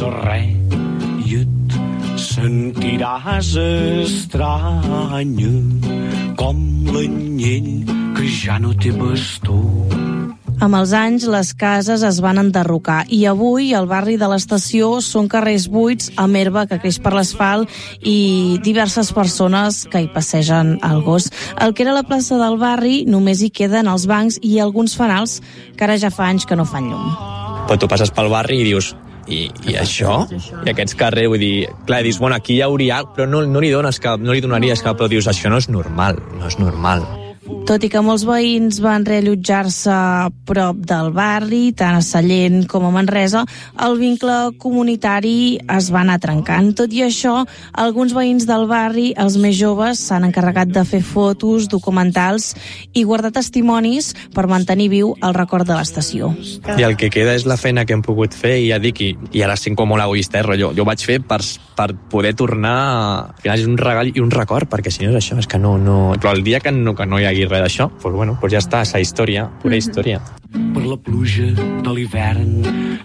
res i et sentiràs estranya com l'anyell que ja no té bastó. Amb els anys, les cases es van enderrocar i avui al barri de l'estació són carrers buits amb herba que creix per l'asfalt i diverses persones que hi passegen al gos. El que era la plaça del barri només hi queden els bancs i alguns fanals que ara ja fa anys que no fan llum. Però tu passes pel barri i dius i això? I aquests carrers, vull dir, clar, dius, bueno, aquí hi hauria, però no li donaries cap, però dius, això no és normal, no és normal. Tot i que molts veïns van reallotjar-se a prop del barri, tant a Sallent com a Manresa, el vincle comunitari es va anar trencant. Tot i això, alguns veïns del barri, els més joves, s'han encarregat de fer fotos, documentals i guardar testimonis per mantenir viu el record de l'estació. I el que queda és la feina que hem pogut fer i ja dic, i ara sent com molt egoista, jo ho vaig fer per poder tornar a un regal i un record, perquè si no és això, és que no... Però el dia que no hi hagi res d'això, doncs ja està, esa història, pura història. Per la pluja de l'hivern